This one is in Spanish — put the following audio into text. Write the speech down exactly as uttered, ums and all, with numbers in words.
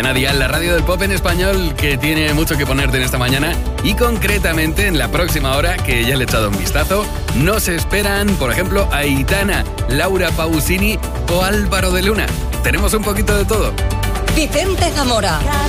Cadena Dial, la radio del pop en español que tiene mucho que ponerte en esta mañana y concretamente en la próxima hora, que ya le he echado un vistazo, nos esperan, por ejemplo, Aitana, Laura Pausini o Álvaro de Luna. Tenemos un poquito de todo. Vicente Zamora.